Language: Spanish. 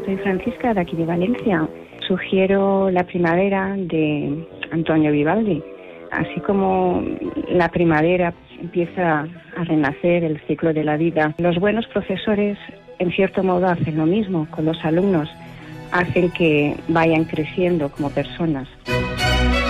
soy Francisca, de aquí de Valencia. Sugiero La primavera de Antonio Vivaldi. Así como la primavera empieza a renacer el ciclo de la vida, los buenos profesores en cierto modo hacen lo mismo con los alumnos, hacen que vayan creciendo como personas.